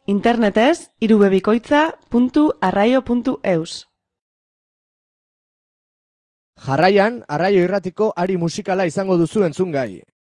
Internetez, irubebikoitza.arraio.eus. Jarraian, Arraio Irratiko ari musikala izango duzu entzungai.